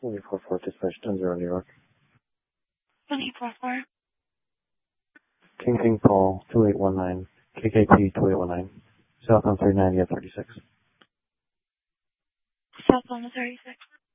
144 dispatch 10-0 New York. 144. King Paul 2819, KKP 2819, Southbound 390 at 36. Southbound 36.